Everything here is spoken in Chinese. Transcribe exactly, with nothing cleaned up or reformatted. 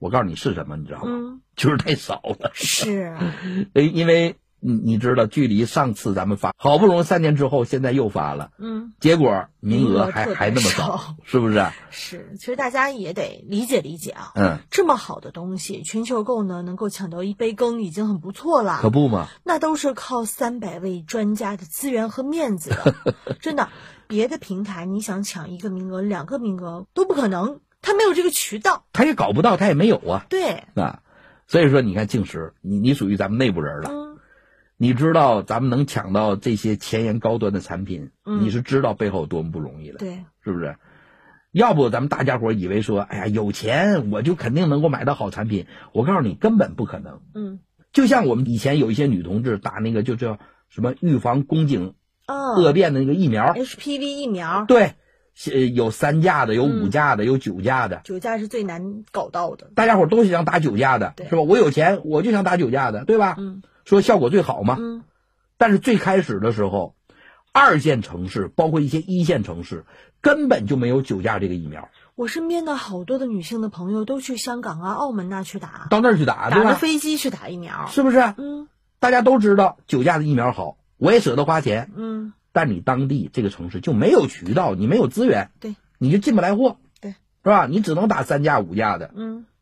我告诉你是什么，你知道吗？ 嗯， 就是太少了。 是， 因为你你知道，距离上次咱们发好不容易三年之后，现在又发了， 嗯， 结果名额还名额还那么少，是不是？ 是，其实大家也得理解理解啊。 嗯， 这么好的东西，全球购呢能够抢到一杯羹已经很不错了， 可不嘛？ 那都是靠三百位专家的资源和面子的，真的。别的平台你想抢一个名额、两个名额都不可能，他没有这个渠道， 他也搞不到，他也没有啊。 对啊，所以说你看净时，你你属于咱们内部人了。 嗯， 你知道咱们能抢到这些前沿高端的产品， 嗯、 你是知道背后有多么不容易的， 对， 是不是？要不咱们大家伙以为说，哎呀，有钱我就肯定能够买到好产品，我告诉你根本不可能。 嗯， 就像我们以前有一些女同志打那个就叫什么预防宫颈哦， 恶变的那个疫苗 H P V 疫苗， 对，有三价的，有五价的，嗯、有九价的。 九价是最难搞到的， 大家伙都想打九价的，是吧？我有钱，我就想打九价的，对吧？ 嗯， 说效果最好嘛。 嗯， 但是最开始的时候，二线城市包括一些一线城市根本就没有九价这个疫苗。 我身边的好多的女性的朋友都去香港啊、澳门那去打， 到那儿去打， 打着飞机去打疫苗， 是不是？ 嗯， 大家都知道九价的疫苗好，我也舍得花钱， 嗯， 但你当地这个城市就没有渠道，你没有资源， 对， 你就进不来货， 对， 是吧？你只能打三价、五价的， 嗯。